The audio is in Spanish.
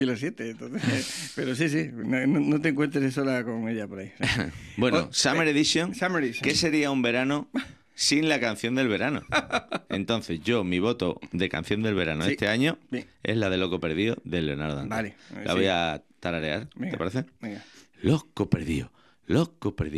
y las 7, entonces, pero sí, no te encuentres sola con ella por ahí. Bueno, Summer Edition, Summer Edition. ¿qué sería un verano sin la canción del verano? Entonces, mi voto de canción del verano Sí. este año Bien. es la de Loco Perdido de Leonardo Dante. Vale, La sí. voy a tararear, Venga, ¿te parece? venga. Loco perdido, loco perdido.